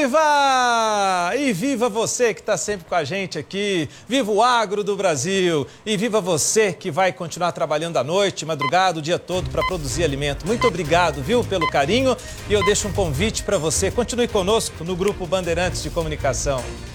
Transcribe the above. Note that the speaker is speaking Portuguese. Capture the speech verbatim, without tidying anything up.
Viva! E viva você que está sempre com a gente aqui. Viva o agro do Brasil. E viva você que vai continuar trabalhando à noite, madrugada, o dia todo para produzir alimento. Muito obrigado, viu, pelo carinho. E eu deixo um convite para você. Continue conosco no Grupo Bandeirantes de Comunicação.